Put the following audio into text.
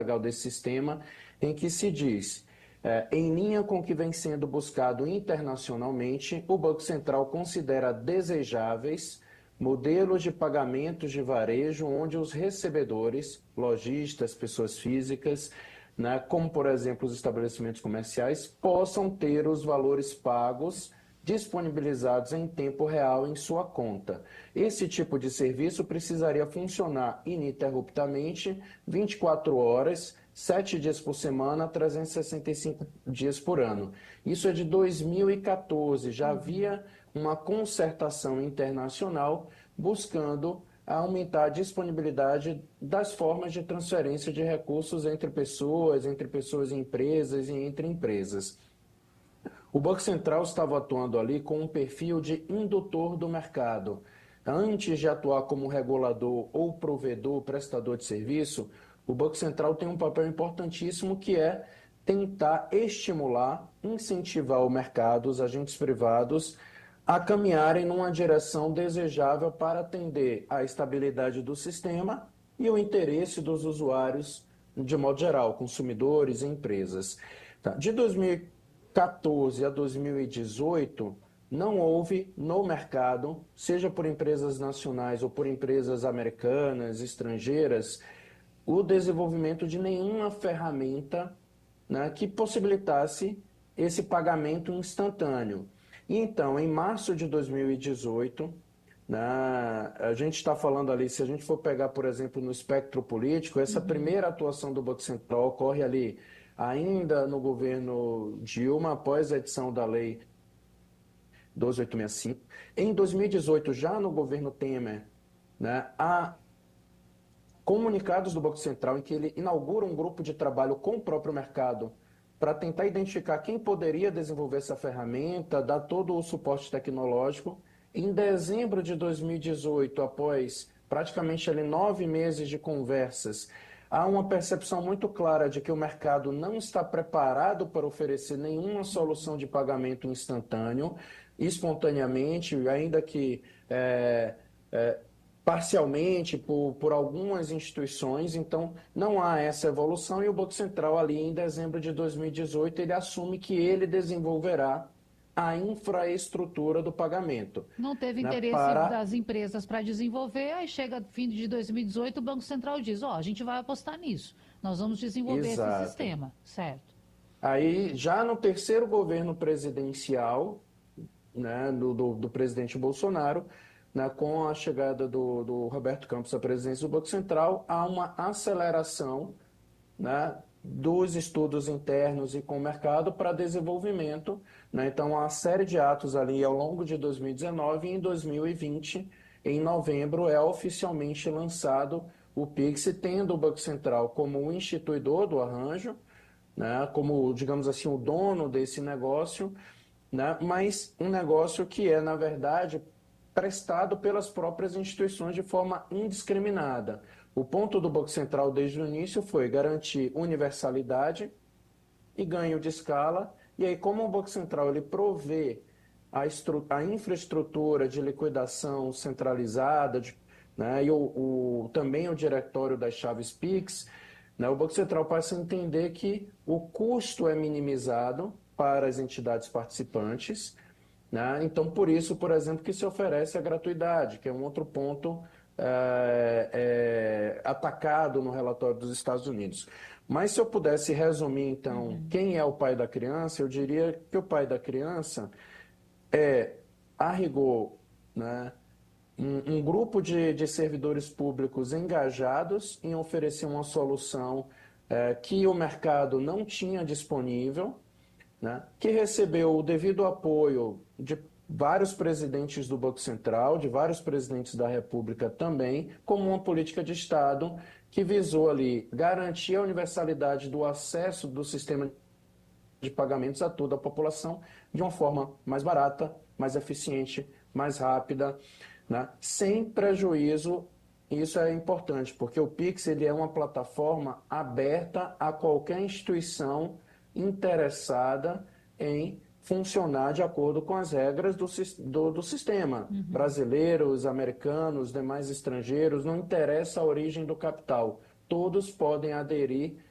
legal desse sistema, em que se diz, em linha com o que vem sendo buscado internacionalmente, o Banco Central considera desejáveis modelos de pagamentos de varejo onde os recebedores, lojistas, pessoas físicas, né, como por exemplo os estabelecimentos comerciais, possam ter os valores pagos disponibilizados em tempo real em sua conta. Esse tipo de serviço precisaria funcionar ininterruptamente 24 horas, 7 dias por semana, 365 dias por ano. Isso é de 2014, já havia uma concertação internacional buscando aumentar a disponibilidade das formas de transferência de recursos entre pessoas e empresas e entre empresas. O Banco Central estava atuando ali com um perfil de indutor do mercado. Antes de atuar como regulador ou provedor, prestador de serviço, o Banco Central tem um papel importantíssimo que é tentar estimular, incentivar o mercado, os agentes privados, a caminharem numa direção desejável para atender à estabilidade do sistema e o interesse dos usuários de modo geral, consumidores e empresas. Tá. De 2014 a 2018, não houve no mercado, seja por empresas nacionais ou por empresas americanas, estrangeiras, o desenvolvimento de nenhuma ferramenta, né, que possibilitasse esse pagamento instantâneo. E então, em março de 2018, né, a gente está falando ali, se a gente for pegar, por exemplo, no espectro político, essa primeira atuação do Banco Central ocorre ali ainda no governo Dilma, após a edição da Lei 12.865. Em 2018, já no governo Temer, né, há comunicados do Banco Central em que ele inaugura um grupo de trabalho com o próprio mercado para tentar identificar quem poderia desenvolver essa ferramenta, dar todo o suporte tecnológico. Em dezembro de 2018, após praticamente ali 9 meses de conversas, há uma percepção muito clara de que o mercado não está preparado para oferecer nenhuma solução de pagamento instantâneo, espontaneamente, ainda que parcialmente por algumas instituições, então não há essa evolução e o Banco Central ali em dezembro de 2018 ele assume que ele desenvolverá a infraestrutura do pagamento, Não teve né, interesse para... das empresas para desenvolver, aí chega fim de 2018, o Banco Central diz, ó, a gente vai apostar nisso, nós vamos desenvolver esse Exato. sistema, certo? Aí, já no terceiro governo presidencial, né, do presidente Bolsonaro, né, com a chegada do Roberto Campos à presidência do Banco Central, há uma aceleração, né, dos estudos internos e com o mercado para desenvolvimento, né? Então, há uma série de atos ali ao longo de 2019 e em 2020, em novembro, é oficialmente lançado o Pix, tendo o Banco Central como o instituidor do arranjo, né, como, digamos assim, o dono desse negócio, né, mas um negócio que é, na verdade, prestado pelas próprias instituições de forma indiscriminada. O ponto do Banco Central desde o início foi garantir universalidade e ganho de escala, e aí como o Banco Central ele provê a infraestrutura de liquidação centralizada, né, e também o diretório das chaves Pix, né, o Banco Central passa a entender que o custo é minimizado para as entidades participantes, né? Então, por isso, por exemplo, que se oferece a gratuidade, que é um outro ponto atacado no relatório dos Estados Unidos. Mas se eu pudesse resumir, então, quem é o pai da criança, eu diria que o pai da criança é, a rigor, né, um grupo de servidores públicos engajados em oferecer uma solução que o mercado não tinha disponível, né, que recebeu o devido apoio de vários presidentes do Banco Central, de vários presidentes da República também, como uma política de Estado que visou ali garantir a universalidade do acesso do sistema de pagamentos a toda a população de uma forma mais barata, mais eficiente, mais rápida, né, sem prejuízo. Isso é importante, porque o Pix ele é uma plataforma aberta a qualquer instituição interessada em funcionar de acordo com as regras do sistema. Brasileiros, americanos, demais estrangeiros, não interessa a origem do capital. Todos podem aderir